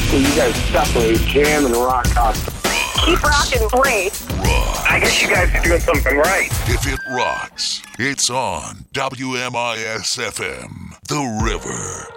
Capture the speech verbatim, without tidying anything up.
So you guys definitely jam and rock out. Keep rocking, Brace. Rock. I guess you guys are doing something right. If it rocks, it's on W M I S F M, The River.